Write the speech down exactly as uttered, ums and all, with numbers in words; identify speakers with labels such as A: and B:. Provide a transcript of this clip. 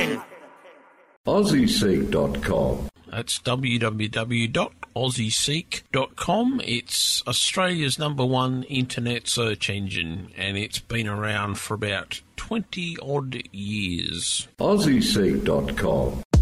A: ten.
B: Aussie Seek dot com.
C: That's w w w dot aussie seek dot com. It's Australia's number one internet search engine, and it's been around for about twenty odd years.
B: Aussie Seek dot com.